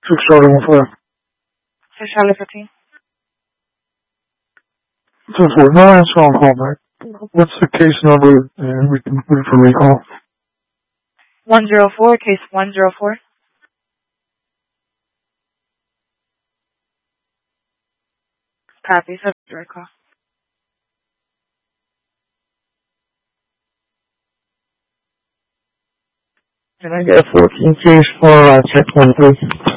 6 Charlie 15. 6 Charlie 15. 10-4. No answer on call back. What's the case number? And we can put it for recall. 104, case 104. Copy, subject recall. Can I get a 14 case for check 1, please?